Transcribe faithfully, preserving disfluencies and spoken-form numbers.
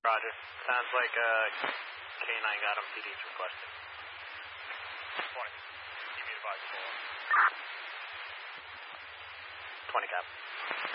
Roger. Sounds like uh, K nine got him. P D's requested. twenty. Give me advice, Paul. twenty cap.